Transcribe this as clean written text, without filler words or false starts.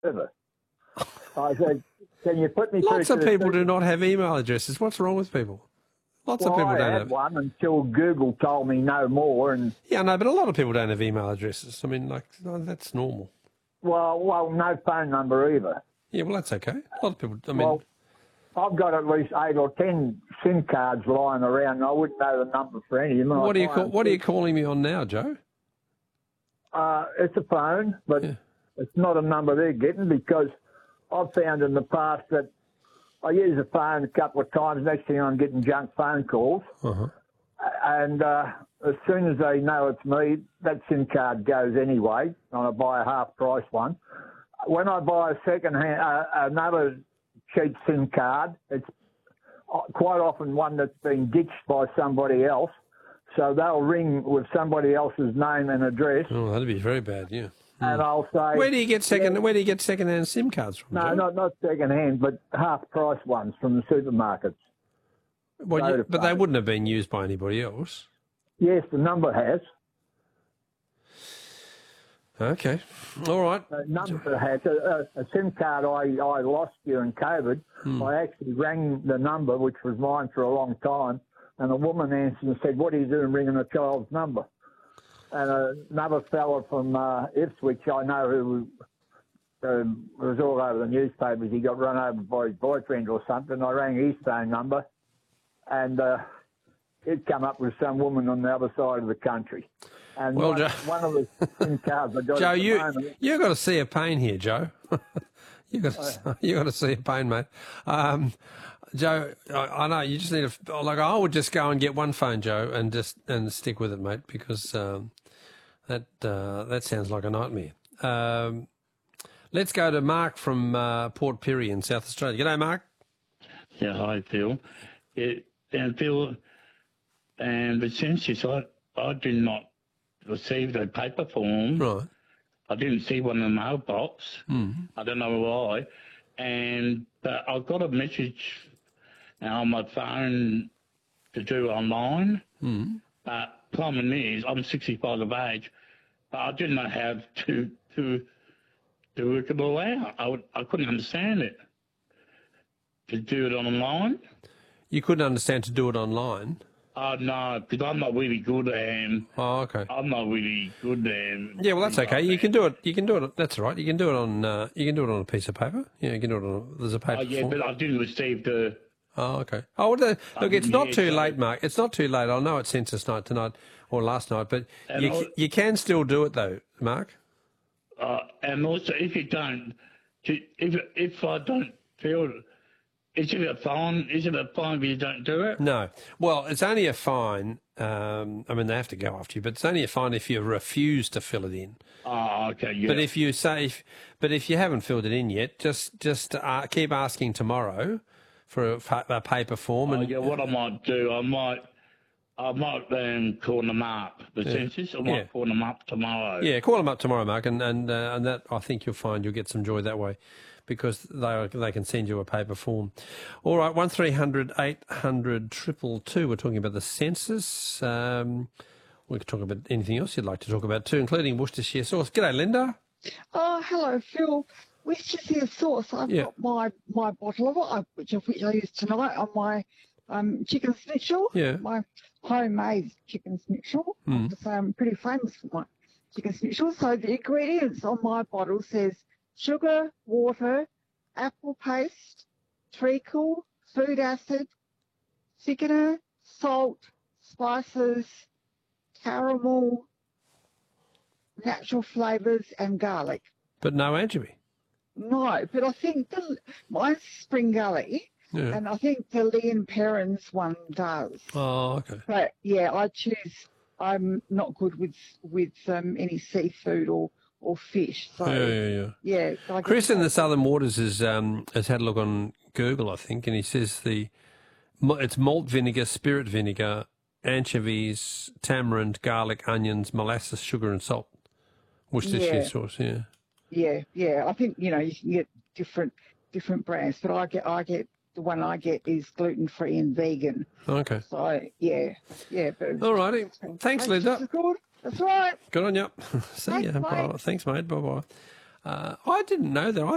ever. I said, can you put me Lots through of to the people do super-" not have email addresses. What's wrong with people? Lots of Well, people I don't had have. one until Google told me no more. And Yeah, no, but a lot of people don't have email addresses. I mean, like, no, that's normal. well, no phone number either. Yeah, well, that's okay. A lot of people, I mean, Well, I've got at least 8 or 10 SIM cards lying around, and I wouldn't know the number for any of them. what are you calling me on now, Joe? It's a phone, but Yeah. it's not a number they're getting, because I've found in the past that I use the phone a couple of times. Next thing I'm getting junk phone calls. Uh-huh. And as soon as they know it's me, that SIM card goes anyway, and I buy a half-price one. When I buy a another cheap SIM card, it's quite often one that's been ditched by somebody else, so they'll ring with somebody else's name and address, Oh, that'd be very bad, yeah. and I'll say... Where do you get second-hand SIM cards from, No, Joe? not second-hand, but half-price ones from the supermarkets. Well, but they wouldn't have been used by anybody else. Yes, the number has. Okay. All right. A number has. A SIM card I lost during COVID. I actually rang the number, which was mine for a long time, and a woman answered and said, "What are you doing ringing a child's number?" And another fella from Ipswich, I know, who was all over the newspapers. He got run over by his boyfriend or something. I rang his phone number, and it come up with some woman on the other side of the country. And Well, one of the SIM cards I got Joe, at the moment, you got to see a pain here, Joe. you got to see a pain, mate. Joe, I know you just need I would just go and get one phone, Joe, and stick with it, mate, because that sounds like a nightmare. Let's go to Mark from Port Pirie in South Australia. G'day, Mark. Yeah, hi, Phil. And Phil, and the census, I did not receive the paper form. Right. I didn't see one in the mailbox. I don't know why. And I got a message on my phone to do online. But problem is, I'm 65 of age, but I didn't know how to work it all out. I couldn't understand it. To do it online. You couldn't understand to do it online? No, because I'm not really good and okay. I'm not really good and yeah, well, that's okay. You can do it. You can do it. That's all right. You can do it on. You can do it on a piece of paper. Yeah, you can do it on. There's a paper. yeah, form. but I didn't receive the. Oh, okay. Oh, well, look, it's not too late, Mark. It's not too late. I know it's census night tonight or last night, but you can still do it though, Mark. And also, if you don't, if I don't feel. Is it a fine? Is it a fine if you don't do it? No. Well, it's only a fine. I mean, they have to go after you, but it's only a fine if you refuse to fill it in. Oh, okay. Yeah. But if you if you haven't filled it in yet, just keep asking tomorrow for a paper form. And yeah, what I might do, I might call them up. The census. I might call them up tomorrow. Yeah, call them up tomorrow, Mark, and that I think you'll find you'll get some joy that way, because they can send you a paper form. All right, 1300 800 222. We're talking about the census. We could talk about anything else you'd like to talk about too, including Worcestershire sauce. G'day, Linda. Oh, hello, Phil. Worcestershire sauce. I've got my bottle of it, which I use tonight on my chicken schnitzel. Yeah. My homemade chicken schnitzel. I have to say I'm pretty famous for my chicken schnitzel. So the ingredients on my bottle says sugar, water, apple paste, treacle, food acid, thickener, salt, spices, caramel, natural flavours and garlic. But no anchovy. No, but I think mine's Spring Gully, and I think the Lee and Perrins one does. Oh, okay. But yeah, I'm not good with any seafood or fish. So yeah. So Chris in the Southern Waters has had a look on Google, I think, and he says it's malt vinegar, spirit vinegar, anchovies, tamarind, garlic, onions, molasses, sugar, and salt. Worcestershire sauce. Yeah. I think you can get different brands, but I get the one I get is gluten free and vegan. Okay. So yeah. But all righty. Thanks, Linda. That's right. Good on you. See ya. Bye. Thanks, mate. Bye bye. I didn't know that.